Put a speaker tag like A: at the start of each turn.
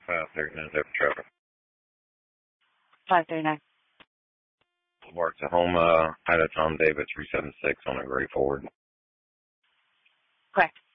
A: 539 Zephyr traffic.
B: 539.
A: Boulevard Tahoma, Ida Tom David 376 on a gray Ford.
B: Correct.